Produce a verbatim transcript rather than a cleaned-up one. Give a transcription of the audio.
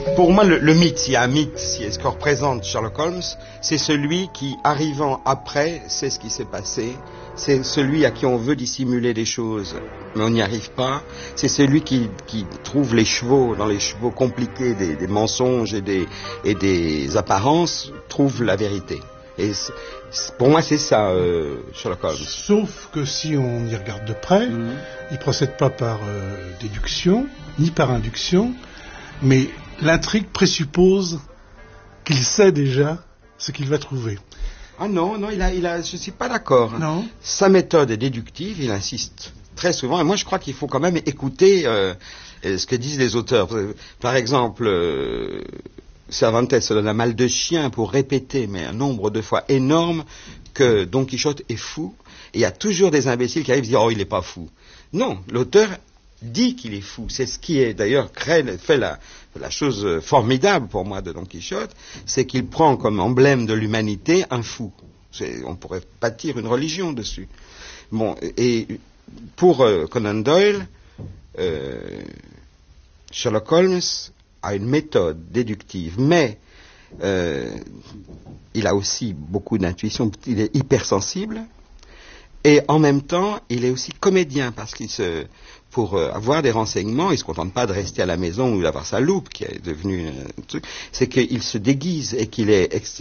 Pour moi, le, le mythe, s'il y a un mythe, si ce que représente Sherlock Holmes, c'est celui qui, arrivant après, sait ce qui s'est passé. C'est celui à qui on veut dissimuler des choses, mais on n'y arrive pas. C'est celui qui, qui trouve les chevaux, dans les chevaux compliqués des, des mensonges et des, et des apparences, trouve la vérité. Et pour moi, c'est ça, euh, Sherlock Holmes. Sauf que si on y regarde de près, mmh. il procède pas par euh, déduction, ni par induction, mais l'intrigue présuppose qu'il sait déjà ce qu'il va trouver. Ah non, non, il a, il a, je ne suis pas d'accord. Non. Sa méthode est déductive, il insiste très souvent, et moi je crois qu'il faut quand même écouter euh, ce que disent les auteurs. Par exemple, euh, Cervantes se donne un mal de chien pour répéter, mais un nombre de fois énorme, que Don Quichotte est fou, et il y a toujours des imbéciles qui arrivent et disent « Oh, il n'est pas fou ». Non, l'auteur dit qu'il est fou. C'est ce qui est d'ailleurs crée, fait la, la chose formidable pour moi de Don Quichotte, c'est qu'il prend comme emblème de l'humanité un fou. C'est, on pourrait bâtir une religion dessus. Bon, et pour euh, Conan Doyle, euh, Sherlock Holmes a une méthode déductive, mais euh, il a aussi beaucoup d'intuition, il est hypersensible, et en même temps, il est aussi comédien, parce qu'il se... pour euh, avoir des renseignements, il ne se contente pas de rester à la maison ou d'avoir sa loupe, qui est devenue un truc, c'est qu'il se déguise et qu'il est ex-